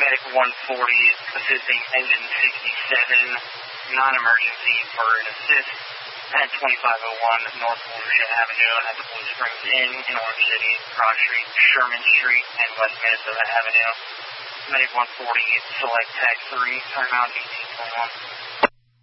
Medic 140 assisting engine 67, non-emergency for an assist at 2501 North Volusia Avenue at the Blue Springs Inn in Orange City, Broad Street, Sherman Street, and West Minnesota Avenue. Medic 140, select tag 3, turn on 1821.